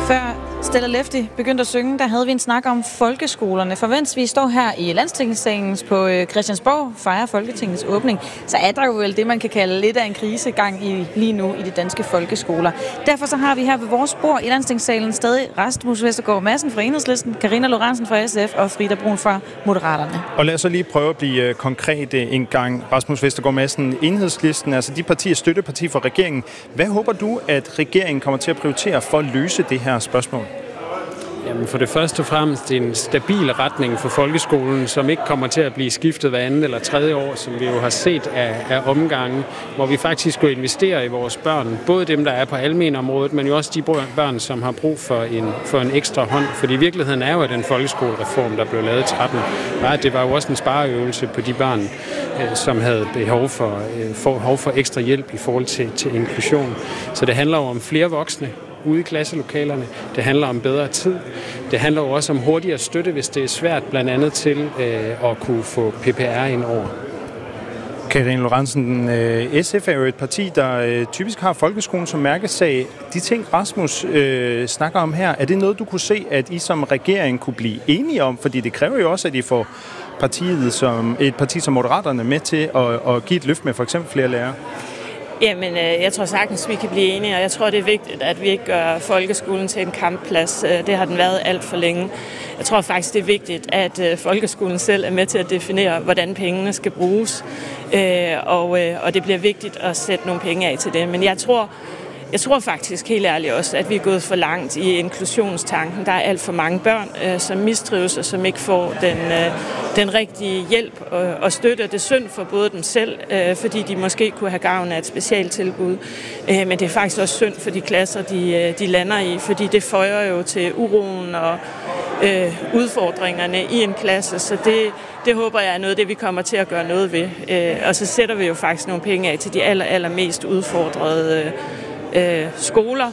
Før Stella Lefty begyndte at synge, der havde vi en snak om folkeskolerne. For mens vi står her i Landstingssalen på Christiansborg, fejrer Folketingets åbning, så er der jo vel det, man kan kalde lidt af en krisegang lige nu i de danske folkeskoler. Derfor så har vi her ved vores bord i Landstingssalen stadig Rasmus Vestergaard Madsen fra Enhedslisten, Karina Lorentzen fra SF og Frida Brun fra Moderaterne. Og lad os så lige prøve at blive konkret en gang. Rasmus Vestergaard Madsen, Enhedslisten, altså de partier, støtteparti for regeringen. Hvad håber du, at regeringen kommer til at prioritere for at løse det her spørgsmål? Jamen for det første og fremmest en stabil retning for folkeskolen, som ikke kommer til at blive skiftet hver andet eller tredje år, som vi jo har set af omgange, hvor vi faktisk skal investere i vores børn. Både dem, der er på almenområdet, men jo også de børn, som har brug for en ekstra hånd. Fordi virkeligheden er jo, at den folkeskolereform, der blev lavet i 13, det var jo også en spareøvelse på de børn, som havde behov for ekstra hjælp i forhold til inklusion. Så det handler jo om flere voksne ude i klasselokalerne. Det handler om bedre tid. Det handler jo også om hurtigere støtte, hvis det er svært, blandt andet til at kunne få PPR ind over. Karina Lorentzen, SF er jo et parti, der typisk har folkeskolen som mærkesag. De ting, Rasmus snakker om her, er det noget, du kunne se, at I som regering kunne blive enige om? Fordi det kræver jo også, at I får et parti som Moderaterne med til at give et løft med for eksempel flere lærere. Jamen, jeg tror sagtens, vi kan blive enige, og jeg tror, det er vigtigt, at vi ikke gør folkeskolen til en kampplads. Det har den været alt for længe. Jeg tror faktisk, det er vigtigt, at folkeskolen selv er med til at definere, hvordan pengene skal bruges, og det bliver vigtigt at sætte nogle penge af til det. Men jeg tror faktisk helt ærligt også, at vi er gået for langt i inklusionstanken. Der er alt for mange børn, som mistrives og som ikke får den rigtige hjælp og støtte. Det er synd for både dem selv, fordi de måske kunne have gavn af et specialtilbud. Men det er faktisk også synd for de klasser, de lander i, fordi det føjer jo til uroen og udfordringerne i en klasse. Så det håber jeg er noget af det, vi kommer til at gøre noget ved. Og så sætter vi jo faktisk nogle penge af til de allermest udfordrede skoler,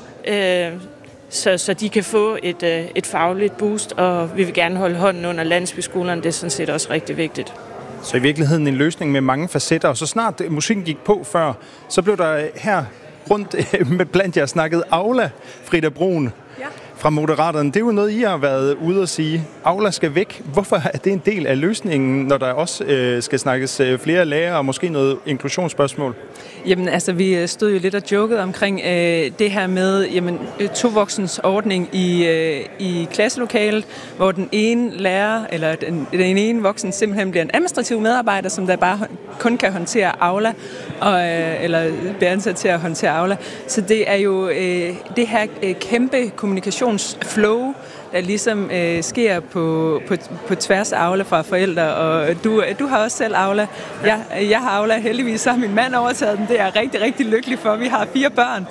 så de kan få et fagligt boost, og vi vil gerne holde hånden under landsbyskolerne. Det er sådan set også rigtig vigtigt. Så i virkeligheden en løsning med mange facetter, og så snart musikken gik på før, så blev der her rundt blandt jer snakket Aula, Frida Brun fra Moderaterne. Det er jo noget, I har været ude at sige. Aula skal væk. Hvorfor er det en del af løsningen, når der også skal snakkes flere lærere og måske noget inklusionsspørgsmål? Jamen altså, vi stod jo lidt og jokede omkring det her med tovoksens ordning i klasselokalet, hvor den ene lærer, eller den ene voksen simpelthen bliver en administrativ medarbejder, som der bare kun kan håndtere Aula, eller bliver ansat til at håndtere Aula. Så det er jo det her kæmpe kommunikationsflow, der ligesom sker på tværs af Aula fra forældre, og du har også selv Aula. Jeg har Aula, heldigvis så har min mand overtaget den. Det er jeg rigtig, rigtig lykkelig for. Vi har 4 børn.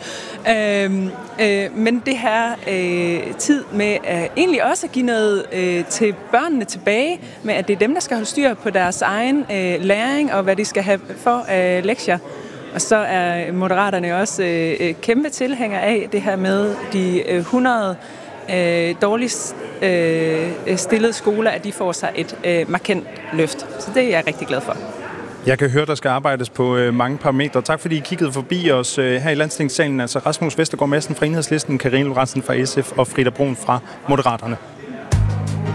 Men det her tid med egentlig også at give noget til børnene tilbage, med at det er dem, der skal holde styr på deres egen læring, og hvad de skal have for lektier. Og så er Moderaterne også kæmpe tilhængere af det her med de 100 dårligst stillede skoler, at de får sig et markant løft. Så det er jeg rigtig glad for. Jeg kan høre, der skal arbejdes på mange parametre. Tak fordi I kiggede forbi os her i Landstingssalen. Altså Rasmus Vestergaard Madsen fra Enhedslisten, Karina Lorentzen fra SF og Frida Brun fra Moderaterne.